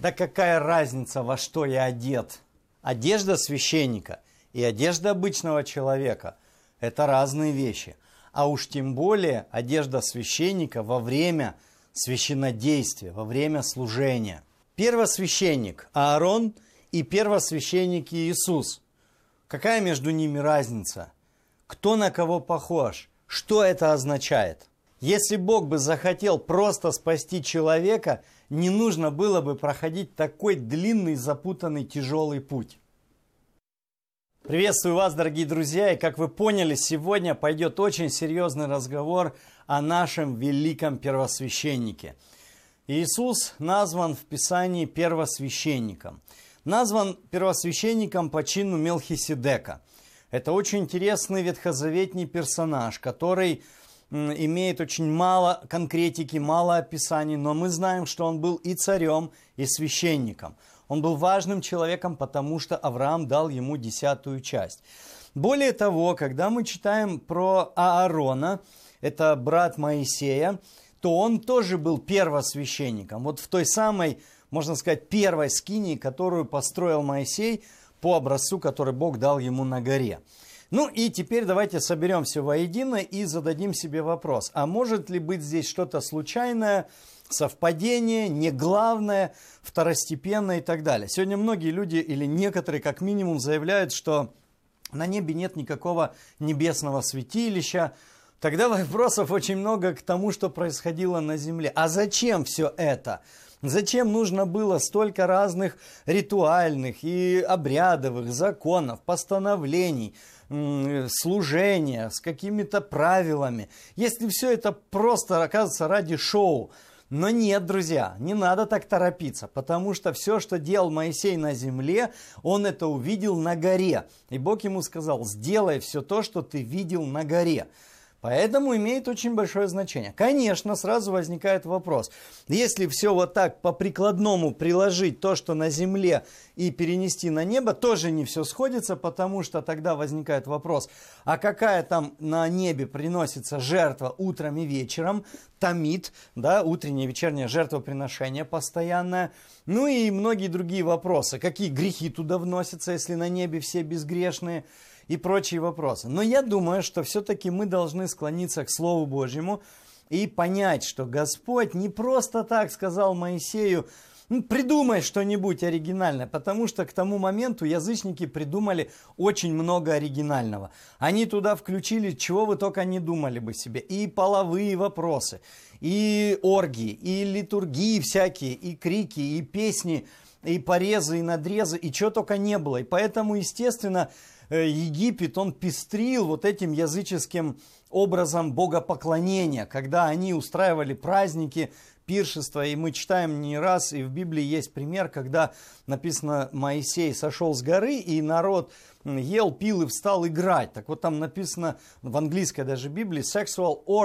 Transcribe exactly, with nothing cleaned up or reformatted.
Так какая разница, во что я одет? Одежда священника и одежда обычного человека – это разные вещи. А уж тем более одежда священника во время священнодействия, во время служения. Первосвященник Аарон и первосвященник Иисус. Какая между ними разница? Кто на кого похож? Что это означает? Если Бог бы захотел просто спасти человека, не нужно было бы проходить такой длинный, запутанный, тяжелый путь. Приветствую вас, дорогие друзья, и как вы поняли, сегодня пойдет очень серьезный разговор о нашем великом первосвященнике. Иисус назван в Писании первосвященником. Назван первосвященником по чину Мелхиседека. Это очень интересный ветхозаветний персонаж, который имеет очень мало конкретики, мало описаний, но мы знаем, что он был и царем, и священником. Он был важным человеком, потому что Авраам дал ему десятую часть. Более того, когда мы читаем про Аарона, это брат Моисея, то он тоже был первосвященником. Вот в той самой, можно сказать, первой скинии, которую построил Моисей по образцу, который Бог дал ему на горе. Ну и теперь давайте соберем все воедино и зададим себе вопрос. А может ли быть здесь что-то случайное, совпадение, не главное, второстепенное и так далее? Сегодня многие люди или некоторые как минимум заявляют, что на небе нет никакого небесного святилища. Тогда вопросов очень много к тому, что происходило на земле. А зачем все это? Зачем нужно было столько разных ритуальных и обрядовых законов, постановлений, служения с какими-то правилами, если все это просто оказывается ради шоу? Но нет, друзья, не надо так торопиться, потому что все, что делал Моисей на земле, он это увидел на горе. И Бог ему сказал: сделай все то, что ты видел на горе. Поэтому имеет очень большое значение. Конечно, сразу возникает вопрос. Если все вот так по-прикладному приложить то, что на земле, и перенести на небо, тоже не все сходится, потому что тогда возникает вопрос, а какая там на небе приносится жертва утром и вечером, тамид, да, утреннее и вечернее жертвоприношение постоянное, ну и многие другие вопросы. Какие грехи туда вносятся, если на небе все безгрешные? И прочие вопросы. Но я думаю, что все-таки мы должны склониться к Слову Божьему и понять, что Господь не просто так сказал Моисею: ну, придумай что-нибудь оригинальное, потому что к тому моменту язычники придумали очень много оригинального. Они туда включили, чего вы только не думали бы себе. И половые вопросы, и оргии, и литургии всякие, и крики, и песни, и порезы, и надрезы, и чего только не было. И поэтому, естественно, Египет, он пестрил вот этим языческим образом богопоклонения, когда они устраивали праздники, пиршества. И мы читаем не раз, и в Библии есть пример, когда написано, Моисей сошел с горы, и народ ел, пил и встал играть. Так вот там написано в английской даже Библии sexual